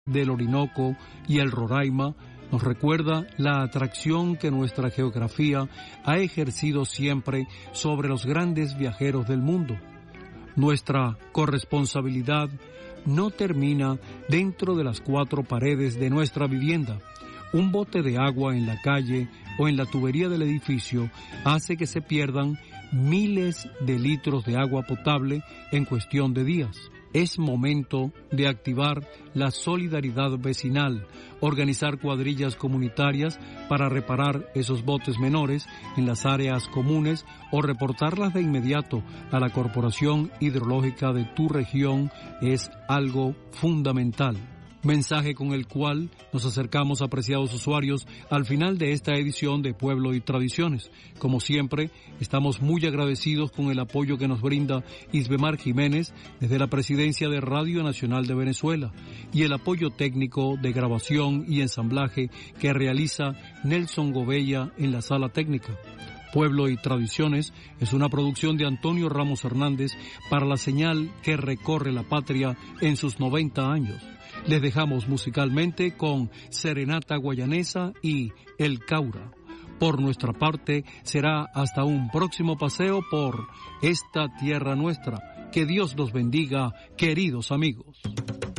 del Orinoco y el Roraima nos recuerda la atracción que nuestra geografía ha ejercido siempre sobre los grandes viajeros del mundo. Nuestra corresponsabilidad no termina dentro de las cuatro paredes de nuestra vivienda. Un bote de agua en la calle o en la tubería del edificio hace que se pierdan miles de litros de agua potable en cuestión de días. Es momento de activar la solidaridad vecinal, organizar cuadrillas comunitarias para reparar esos botes menores en las áreas comunes o reportarlas de inmediato a la Corporación Hidrológica de tu región es algo fundamental. Mensaje con el cual nos acercamos, apreciados usuarios, al final de esta edición de Pueblo y Tradiciones. Como siempre, estamos muy agradecidos con el apoyo que nos brinda Isbemar Jiménez desde la Presidencia de Radio Nacional de Venezuela y el apoyo técnico de grabación y ensamblaje que realiza Nelson Gobella en la sala técnica. Pueblo y Tradiciones es una producción de Antonio Ramos Hernández para la señal que recorre la patria en sus 90 años. Les dejamos musicalmente con Serenata Guayanesa y El Caura. Por nuestra parte, será hasta un próximo paseo por esta tierra nuestra. Que Dios los bendiga, queridos amigos.